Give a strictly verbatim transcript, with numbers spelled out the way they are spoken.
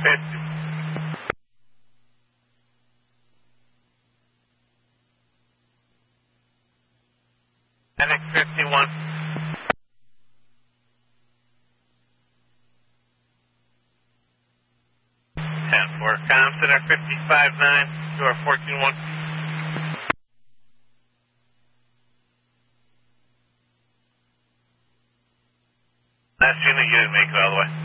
fifty. N X fifty-one. ten four, com center fifty-five nine, you are fourteen one. Last unit, you didn't make it all the way.